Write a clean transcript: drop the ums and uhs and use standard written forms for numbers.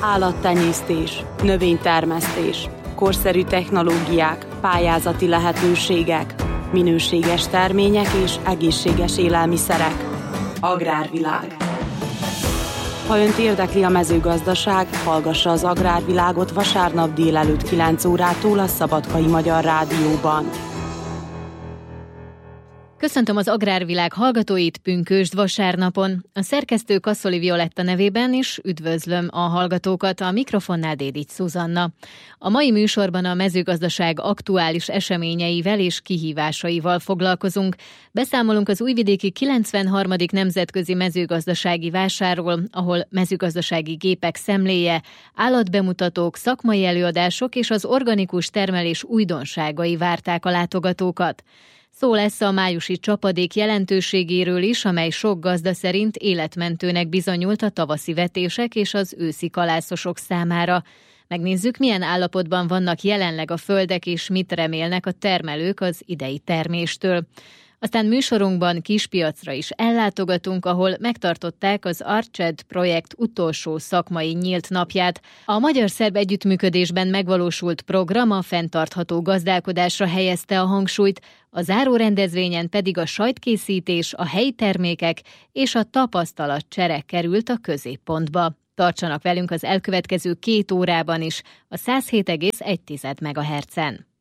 állattenyésztés, növénytermesztés, korszerű technológiák, pályázati lehetőségek, minőséges termények és egészséges élelmiszerek. Agrárvilág. Ha önt érdekli a mezőgazdaság, hallgassa az Agrárvilágot vasárnap délelőtt 9 órától a Szabadkai Magyar Rádióban. Köszöntöm az Agrárvilág hallgatóit pünkösd vasárnapon. A szerkesztő Kaszoli Violetta nevében is üdvözlöm a hallgatókat, a mikrofonnál Dédics Szuzanna. A mai műsorban a mezőgazdaság aktuális eseményeivel és kihívásaival foglalkozunk. Beszámolunk az újvidéki 93. Nemzetközi Mezőgazdasági Vásárról, ahol mezőgazdasági gépek szemléje, állatbemutatók, szakmai előadások és az organikus termelés újdonságai várták a látogatókat. Szó lesz a májusi csapadék jelentőségéről is, amely sok gazda szerint életmentőnek bizonyult a tavaszi vetések és az őszi kalászosok számára. Megnézzük, milyen állapotban vannak jelenleg a földek, és mit remélnek a termelők az idei terméstől. Aztán műsorunkban kispiacra is ellátogatunk, ahol megtartották az ARCHED projekt utolsó szakmai nyílt napját. A magyar-szerb együttműködésben megvalósult program a fenntartható gazdálkodásra helyezte a hangsúlyt, a záró rendezvényen pedig a sajtkészítés, a helyi termékek és a tapasztalatcsere került a középpontba. Tartsanak velünk az elkövetkező 2 órában is, a 107,1 MHz-en.